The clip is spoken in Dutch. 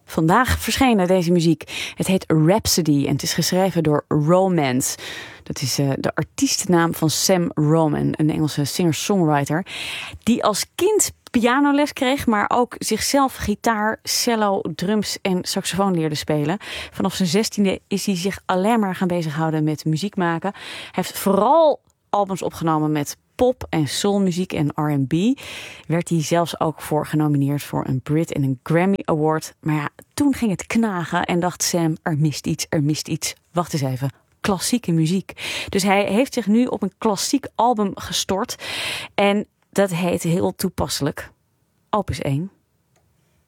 Vandaag verschenen deze muziek. Het heet Rhapsody en het is geschreven door Romance. Dat is de artiestennaam van Sam Roman, een Engelse singer-songwriter, die als kind pianoles kreeg, maar ook zichzelf gitaar, cello, drums en saxofoon leerde spelen. Vanaf zijn 16e is hij zich alleen maar gaan bezighouden met muziek maken. Hij heeft vooral albums opgenomen met pop en soulmuziek en R&B. Werd hij zelfs ook voor genomineerd voor een Brit en een Grammy Award. Maar ja, toen ging het knagen en dacht Sam, er mist iets. Wacht eens even. Klassieke muziek. Dus hij heeft zich nu op een klassiek album gestort. En dat heet heel toepasselijk Opus 1.